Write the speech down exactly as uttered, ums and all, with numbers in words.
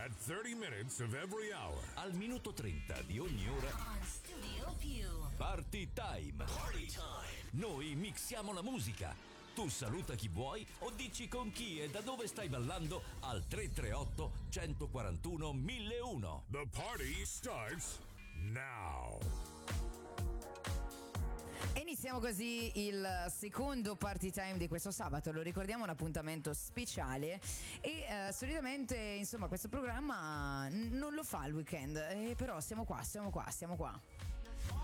At thirty minutes of every hour. Al minuto trenta di ogni ora. On Studio Più. Party time. Party time. Noi mixiamo la musica. Tu saluta chi vuoi o dici con chi e da dove stai ballando al tre tre otto, uno quattro uno, mille uno. The party starts now. Iniziamo così il secondo party time di questo sabato, lo ricordiamo, un appuntamento speciale e eh, solitamente insomma questo programma non lo fa il weekend, eh, però siamo qua, siamo qua, siamo qua.